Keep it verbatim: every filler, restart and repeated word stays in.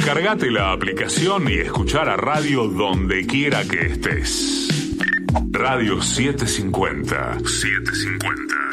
Descargate la aplicación y escuchar a radio donde quiera que estés. Radio setecientos cincuenta. setecientos cincuenta.